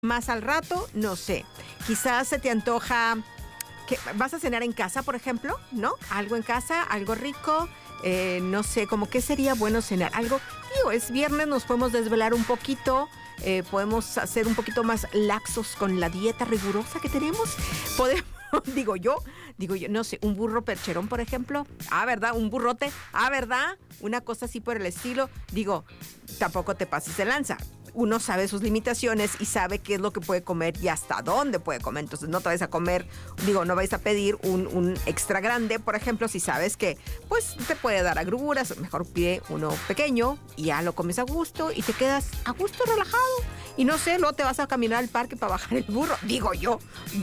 más al rato, no sé. Quizás se te antoja que vas a cenar en casa, por ejemplo, ¿no? Algo en casa, algo rico. No sé, como qué sería bueno cenar. Algo, digo, es viernes, nos podemos desvelar un poquito. Podemos hacer un poquito más laxos con la dieta rigurosa que tenemos. Podemos, digo yo, no sé, un burro percherón, por ejemplo. Ah, ¿verdad? Un burrote. Ah, ¿verdad? Una cosa así por el estilo. Digo, tampoco te pases de lanza. Uno sabe sus limitaciones y sabe qué es lo que puede comer y hasta dónde puede comer. Entonces no te vais a comer, no vais a pedir un extra grande, por ejemplo, si sabes que pues te puede dar agruras. Mejor pide uno pequeño y ya lo comes a gusto y te quedas a gusto, relajado. Y no sé, luego te vas a caminar al parque para bajar el burro. Digo yo.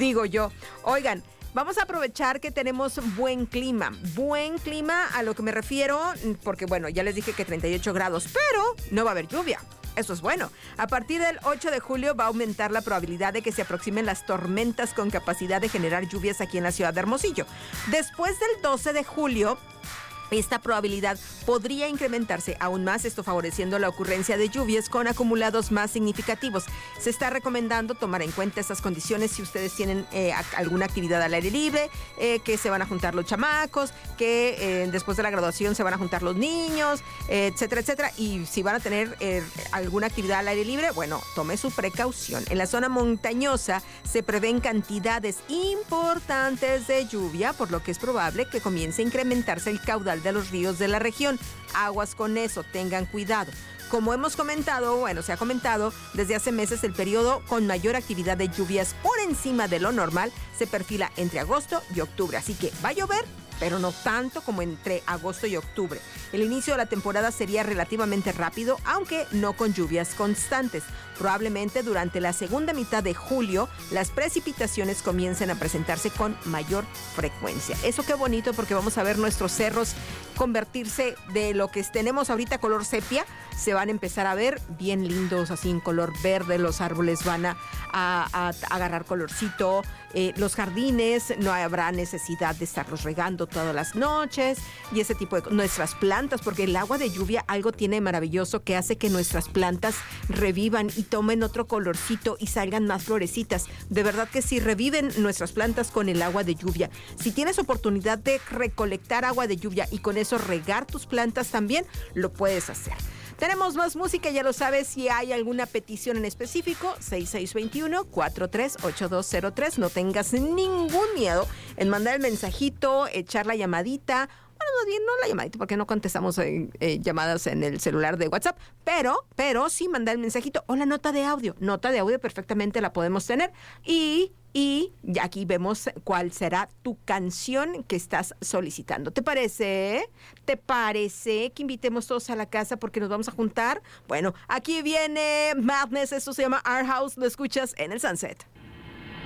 Oigan, vamos a aprovechar que tenemos buen clima. Buen clima a lo que me refiero, porque bueno, ya les dije que 38 grados, pero no va a haber lluvia. Eso es bueno. A partir del 8 de julio va a aumentar la probabilidad de que se aproximen las tormentas con capacidad de generar lluvias aquí en la ciudad de Hermosillo. Después del 12 de julio, esta probabilidad podría incrementarse aún más, esto favoreciendo la ocurrencia de lluvias con acumulados más significativos. Se está recomendando tomar en cuenta estas condiciones si ustedes tienen alguna actividad al aire libre, que se van a juntar los chamacos, que después de la graduación se van a juntar los niños, etcétera, etcétera. Y si van a tener alguna actividad al aire libre, bueno, tome su precaución. En la zona montañosa se prevén cantidades importantes de lluvia, por lo que es probable que comience a incrementarse el caudal de los ríos de la región. Aguas con eso, tengan cuidado. Como hemos comentado, se ha comentado, desde hace meses el periodo con mayor actividad de lluvias por encima de lo normal se perfila entre agosto y octubre. Así que va a llover, pero no tanto como entre agosto y octubre. El inicio de la temporada sería relativamente rápido, aunque no con lluvias constantes. Probablemente durante la segunda mitad de julio, las precipitaciones comiencen a presentarse con mayor frecuencia. Eso qué bonito, porque vamos a ver nuestros cerros convertirse de lo que tenemos ahorita color sepia, se van a empezar a ver bien lindos, así en color verde. Los árboles van a agarrar colorcito. Los jardines no habrá necesidad de estarlos regando todas las noches y ese tipo de nuestras plantas, porque el agua de lluvia algo tiene maravilloso que hace que nuestras plantas revivan y tomen otro colorcito y salgan más florecitas. De verdad que sí, reviven nuestras plantas con el agua de lluvia. Si tienes oportunidad de recolectar agua de lluvia y con eso regar tus plantas también, lo puedes hacer. Tenemos más música, ya lo sabes. Si hay alguna petición en específico, 6621-438203. No tengas ningún miedo en mandar el mensajito, echar la llamadita. Bueno, más bien no la llamadita, porque no contestamos llamadas en el celular de WhatsApp, pero sí mandar el mensajito o la nota de audio. Nota de audio perfectamente la podemos tener y aquí vemos cuál será tu canción que estás solicitando. ¿Te parece? ¿Te parece que invitemos todos a la casa porque nos vamos a juntar? Bueno, aquí viene Madness, esto se llama Our House, lo escuchas en el Sunset.